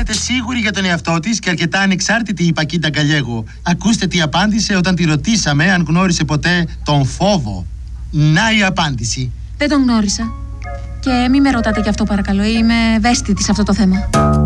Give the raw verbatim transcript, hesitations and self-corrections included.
φαίνεται σίγουρη για τον εαυτό της και αρκετά ανεξάρτητη η Πακίντα Γκαλιέγο. Ακούστε τι απάντησε όταν τη ρωτήσαμε αν γνώρισε ποτέ τον φόβο. Να η απάντηση. Δεν τον γνώρισα. Και μη με ρωτάτε γι' αυτό παρακαλώ, είμαι ευαίσθητη σε αυτό το θέμα.